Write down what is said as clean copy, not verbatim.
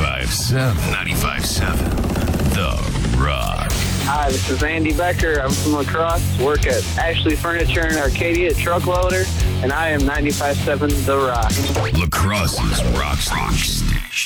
95.7. 95.7. The Rock. Hi, this is Andy Becker. I'm from La Crosse, work at Ashley Furniture in Arcadia at Truck Loader, and I am 95.7 The Rock. La Crosse's rock station.